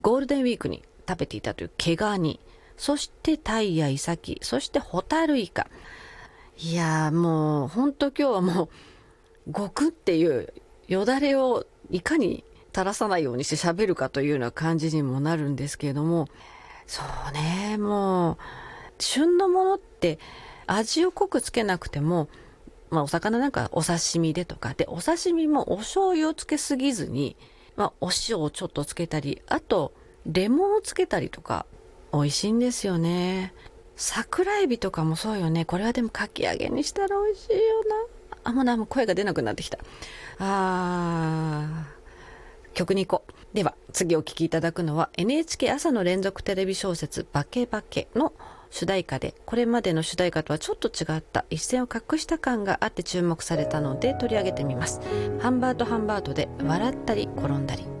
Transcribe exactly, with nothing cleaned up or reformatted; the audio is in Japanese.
ゴールデンウィークに食べていたという毛ガニ、そしてタイやイサキ、そしてホタルイカ。いやーもう本当今日はもうごくっていうよだれをいかに垂らさないようにして喋るかというような感じにもなるんですけれども、そうね、もう旬のものって味を濃くつけなくても、まあお魚なんかお刺身でとかで、お刺身もお醤油をつけすぎずに、まあお塩をちょっとつけたり、あとレモンをつけたりとか美味しいんですよね。桜エビとかもそうよね。これはでもかき揚げにしたら美味しいよな。あ、もうな、もう声が出なくなってきた。あー、曲に行こう。では次お聴きいただくのは エヌエイチケー 朝の連続テレビ小説バケバケの主題歌で、これまでの主題歌とはちょっと違った一線を画した感があって注目されたので取り上げてみます。ハンバートハンバートで笑ったり転んだり。